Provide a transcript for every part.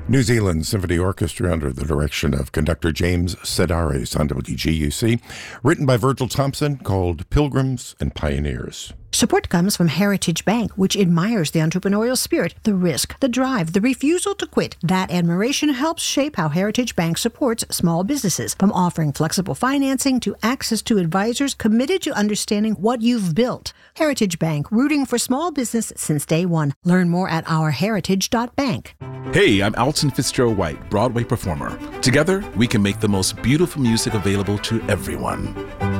New Zealand Symphony Orchestra under the direction of conductor James Sedaris on WGUC. Written by Virgil Thompson, called Pilgrims and Pioneers. Support comes from Heritage Bank, which admires the entrepreneurial spirit, the risk, the drive, the refusal to quit. That admiration helps shape how Heritage Bank supports small businesses, from offering flexible financing to access to advisors committed to understanding what you've built. Heritage Bank, rooting for small business since day one. Learn more at ourheritage.bank. Hey, I'm Alton Fitzgerald White, Broadway performer. Together, we can make the most beautiful music available to everyone.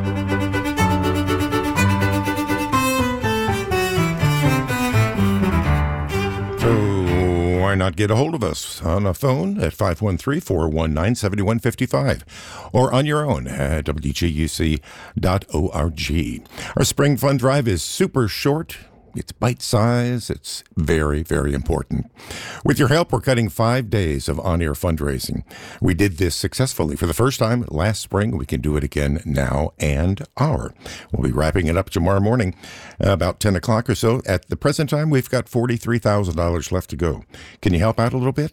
Why not get a hold of us on a phone at 513-419-7155 or on your own at WGUC.org. Our spring fund drive is super short. It's bite-sized. It's very, very important. With your help, we're cutting 5 days of on-air fundraising. We did this successfully for the first time last spring. We can do it again now and our. We'll be wrapping it up tomorrow morning about 10 o'clock or so. At the present time, we've got $43,000 left to go. Can you help out a little bit?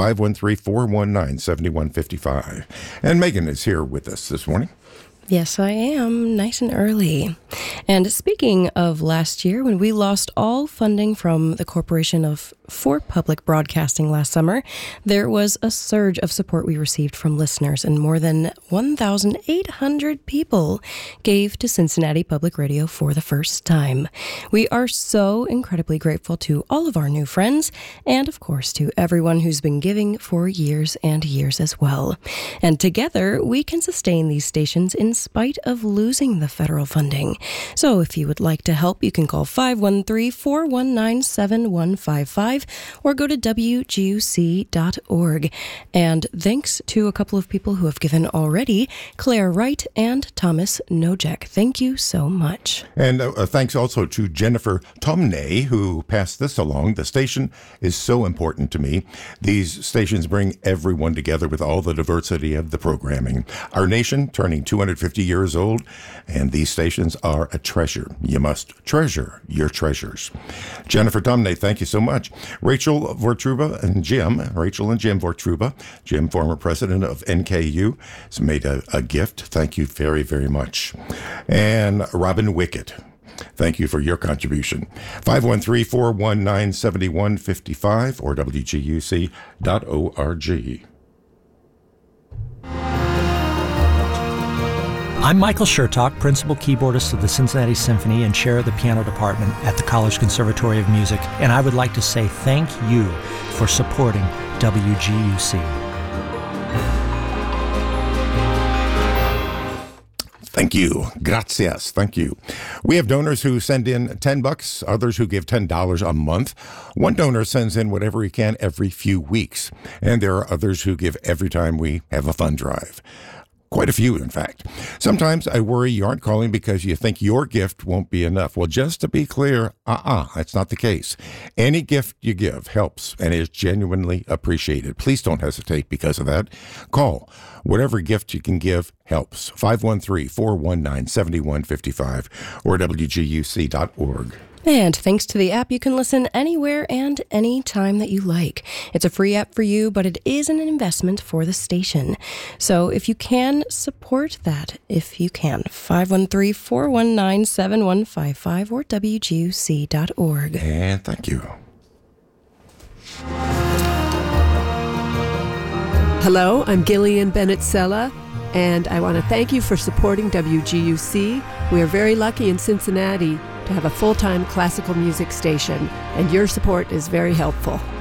513-419-7155. And Megan is here with us this morning. Yes, I am, nice and early. And speaking of last year, when we lost all funding from the Corporation for Public Broadcasting last summer, there was a surge of support we received from listeners, and more than 1,800 people gave to Cincinnati Public Radio for the first time. We are so incredibly grateful to all of our new friends, and of course to everyone who's been giving for years and years as well. And together, we can sustain these stations in spite of losing the federal funding. So if you would like to help, you can call 513-419-7155 or go to WGUC.org. And thanks to a couple of people who have given already, Claire Wright and Thomas Nojek. Thank you so much. And thanks also to Jennifer Tomney, who passed this along. The station is so important to me. These stations bring everyone together with all the diversity of the programming. Our nation turning 250 years old, and these stations are a treasure. You must treasure your treasures. Jennifer Tomney, thank you so much. Rachel and Jim Vortruba, Jim, former president of NKU, has made a gift. Thank you very, very much. And Robin Wickett, thank you for your contribution. 513-419-7155 or WGUC.org. I'm Michael Shertock, principal keyboardist of the Cincinnati Symphony and chair of the piano department at the College Conservatory of Music, and I would like to say thank you for supporting WGUC. Thank you. Gracias. Thank you. We have donors who send in $10, others who give $10 a month. One donor sends in whatever he can every few weeks, and there are others who give every time we have a fund drive. Quite a few, in fact. Sometimes I worry you aren't calling because you think your gift won't be enough. Well, just to be clear, that's not the case. Any gift you give helps and is genuinely appreciated. Please don't hesitate because of that. Call. Whatever gift you can give helps. 513-419-7155 or WGUC.org. And thanks to the app, you can listen anywhere and any time that you like. It's a free app for you, but it is an investment for the station. So if you can, support that. If you can, 513-419-7155 or WGUC.org. And thank you. Hello, I'm Gillian Bennett Sella, and I want to thank you for supporting WGUC. We are very lucky in Cincinnati to have a full-time classical music station, and your support is very helpful.